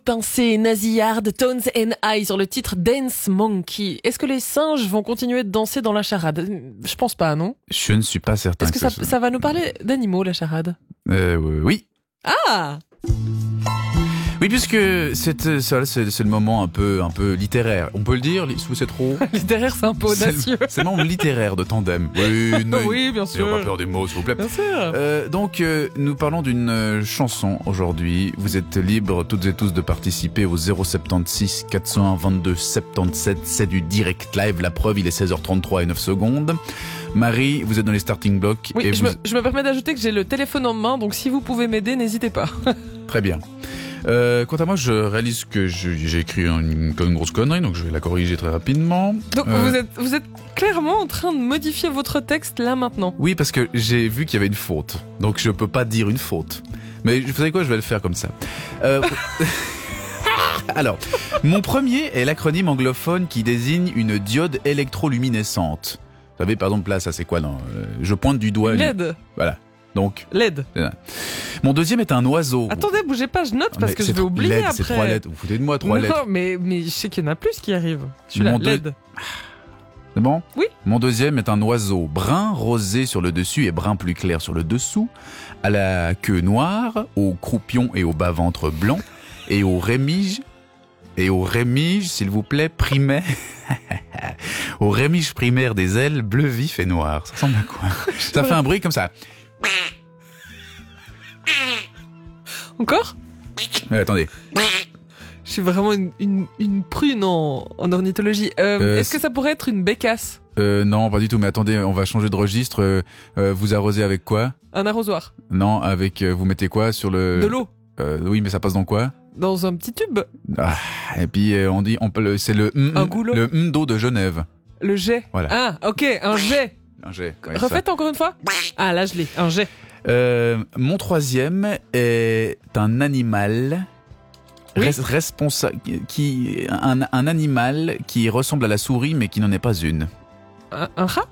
Pincé, Nasillard, Tones and I sur le titre Dance Monkey. Est-ce que les singes vont continuer de danser dans la charade? Je pense pas, non? Je ne suis pas certain. Est-ce que ça va nous parler d'animaux, la charade? Oui. Ah! Oui, puisque c'est le moment un peu littéraire. On peut le dire, si c'est trop. Littéraire, c'est un peu audacieux. C'est le moment littéraire de Tandem. Oui, non, oui, bien sûr. N'ayons pas peur des mots, s'il vous plaît. Bien sûr. Donc, nous parlons d'une chanson aujourd'hui. Vous êtes libres toutes et tous de participer au 076 401 22 77. C'est du direct live. La preuve, il est 16h33 et 9 secondes. Marie, vous êtes dans les starting blocks. Oui, et je me permets d'ajouter que j'ai le téléphone en main, donc si vous pouvez m'aider, n'hésitez pas. Très bien. Quant à moi, je réalise que j'ai écrit une grosse connerie, donc je vais la corriger très rapidement. Donc vous êtes clairement en train de modifier votre texte là maintenant. Oui, parce que j'ai vu qu'il y avait une faute, donc je peux pas dire une faute. Mais vous savez quoi, je vais le faire comme ça. Alors, mon premier est l'acronyme anglophone qui désigne une diode électroluminescente. Vous savez, par exemple, là, ça c'est quoi non je pointe du doigt. LED. Voilà. Donc, LED. Mon deuxième est un oiseau. Attendez, bougez pas, je note parce que je vais oublier LED, après. C'est 3 lettres. Vous foutez de moi 3 lettres. Non, mais je sais qu'il y en a plus qui arrivent. Celui-là, LED. C'est bon? Oui. Mon deuxième est un oiseau brun rosé sur le dessus et brun plus clair sur le dessous, à la queue noire, au croupion et au bas-ventre blanc, et au rémige, s'il vous plaît, primaire. Au rémige primaire des ailes bleu vif et noir. Ça ressemble à quoi? Ça fait un bruit comme ça. Encore? Attendez. Je suis vraiment une prune en ornithologie. Est-ce que ça pourrait être une bécasse? Non, pas du tout. Mais attendez, on va changer de registre. Vous arrosez avec quoi? Un arrosoir. Non, avec vous mettez quoi sur le? De l'eau. Oui, mais ça passe dans quoi? Dans un petit tube. Ah, et puis c'est le un goulot. Le d'eau de Genève. Le jet. Voilà. Ah, ok, un jet. Un jet. Ouais, refaites encore une fois. Ah, là je l'ai. Un jet. Mon troisième est un animal. Oui. Responsable, un animal qui ressemble à la souris mais qui n'en est pas une. Un rat.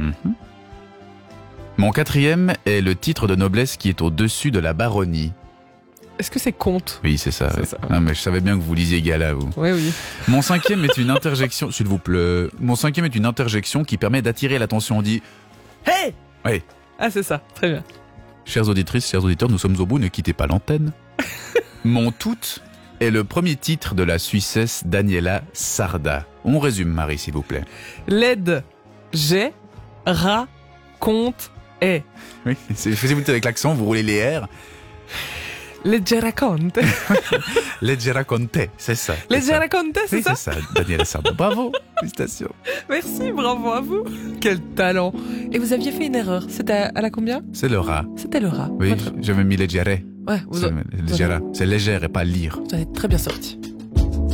Mon quatrième est le titre de noblesse qui est au-dessus de la baronnie. Est-ce que c'est comte? Oui, c'est ça. C'est ça. Ah, mais je savais bien que vous lisiez Gala, vous. Oui, oui. Mon cinquième est une interjection, s'il vous plaît. Mon cinquième est une interjection qui permet d'attirer l'attention. On dit « Hey !» Oui. Ah, c'est ça. Très bien. Chères auditrices, chers auditeurs, nous sommes au bout, ne quittez pas l'antenne. Mon tout est le premier titre de la Suissesse Daniela Sarda. On résume, Marie, s'il vous plaît. LED, jet, rat, compte, est. Oui, faisiez-vous avec l'accent, vous roulez les R. Leggera Conte. Leggera Conte, c'est ça. Leggera Conte, c'est ça? C'est ça, Daniela Sarda. Bravo, félicitations. Merci, bravo à vous. Quel talent. Et vous aviez fait une erreur. C'était à la combien? C'est le rat. C'était le rat. Oui, j'avais mis Leggera. Ouais, C'est légère et pas lire. Vous en êtes très bien sorti.